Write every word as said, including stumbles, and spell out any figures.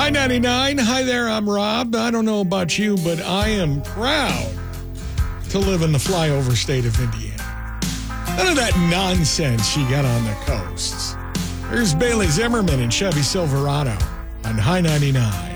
Hi ninety-nine. Hi there, I'm Rob. I don't know about you, but I am proud to live in the flyover state of Indiana. None of that nonsense you got on the coasts. There's Bailey Zimmerman and Chevy Silverado on High ninety-nine.